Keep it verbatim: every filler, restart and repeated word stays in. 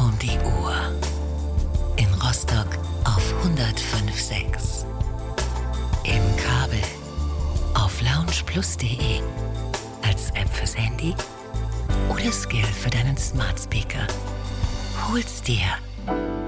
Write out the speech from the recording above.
um die Uhr. In Rostock auf hundertfünf Komma sechs. Im Kabel auf loungeplus punkt de. Als App fürs Handy oder Skill für deinen Smart Speaker. Hol's dir.